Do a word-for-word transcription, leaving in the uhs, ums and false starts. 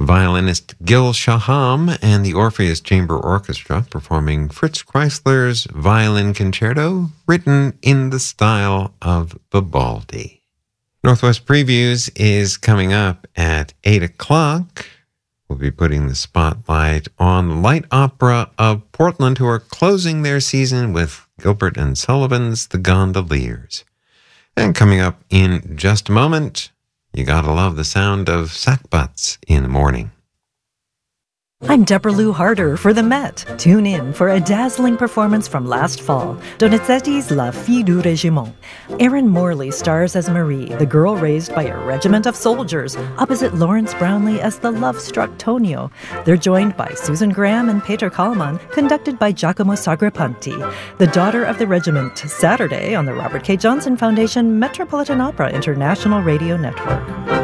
violinist Gil Shaham and the Orpheus Chamber Orchestra performing Fritz Kreisler's Violin Concerto, written in the style of Vivaldi. Northwest Previews is coming up at eight o'clock. We'll be putting the spotlight on the Light Opera of Portland, who are closing their season with Gilbert and Sullivan's The Gondoliers. And coming up in just a moment, you gotta love the sound of sackbuts in the morning. I'm Deborah Lou Harder for the Met. Tune in for a dazzling performance from last fall, Donizetti's La Fille du Régiment. Erin Morley stars as Marie, the girl raised by a regiment of soldiers, opposite Lawrence Brownlee as the love-struck Tonio. They're joined by Susan Graham and Peter Kallman, conducted by Giacomo Sagrapanti. The Daughter of the Regiment, Saturday on the Robert K. Johnson Foundation Metropolitan Opera International Radio Network.